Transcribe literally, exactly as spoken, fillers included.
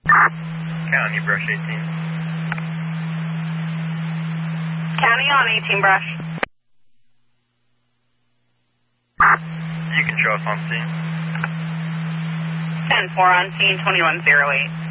County, brush eighteen. County on eighteen brush. You can show us on scene. ten four on scene, twenty-one zero eight.